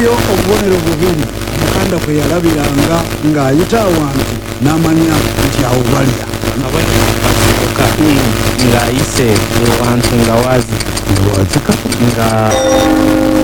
waliyo obubonero bubiri mukanda kwe yalabiranga ng'ayita awantu n'amanya nti awo balya ng'ayise ewantu nga waazika nga